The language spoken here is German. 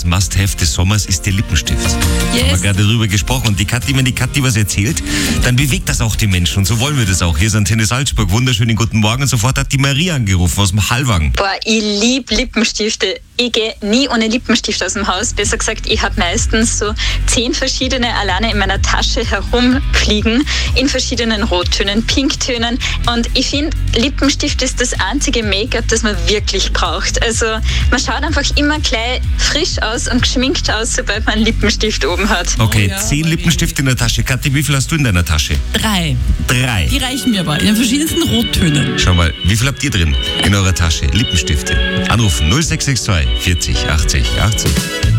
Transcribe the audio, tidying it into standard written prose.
Must-Have des Sommers ist der Lippenstift. Yes. Haben wir gerade darüber gesprochen. Und wenn die Kathi was erzählt, dann bewegt das auch die Menschen. Und so wollen wir das auch. Hier ist Antenne Salzburg. Wunderschönen guten Morgen. Und sofort hat die Maria angerufen aus dem Hallwang. Boah, ich liebe Lippenstifte. Ich gehe nie ohne Lippenstift aus dem Haus. Besser gesagt, ich habe meistens so 10 verschiedene alleine in meiner Tasche herumfliegen. In verschiedenen Rottönen, Pinktönen. Und ich finde, Lippenstift ist das einzige Make-up, das man wirklich braucht. Also man schaut einfach immer gleich frisch aus und geschminkt aus, sobald man einen Lippenstift oben hat. Okay, Oh ja, 10 Lippenstifte in der Tasche. Kathi, wie viel hast du in deiner Tasche? 3. 3. Die reichen mir aber in den verschiedensten Rottönen. Schau mal, wie viel habt ihr drin in eurer Tasche? Lippenstifte. Anrufen 0662 40 80 80.